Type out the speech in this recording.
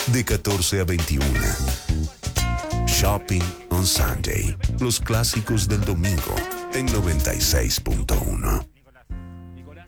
de 14 a 21. Shopping on Sunday. Los clásicos del domingo en 96.1.